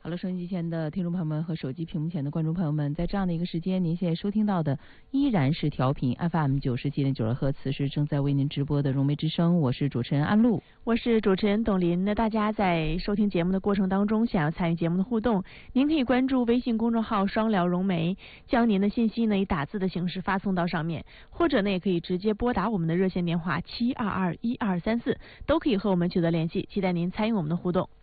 好了，收音机前的听众朋友们和手机屏幕前的观众朋友们，在这样的一个时间，您现在收听到的依然是调频 FM97.9赫兹，是正在为您直播的融媒之声，我是主持人安陆， 我是主持人董林。那大家在收听节目的过程当中，想要参与节目的互动，您可以关注微信公众号双聊融媒，将您的信息呢以打字的形式发送到上面，或者呢也可以直接拨打我们的热线电话7221234，都可以和我们取得联系，期待您参与我们的互动。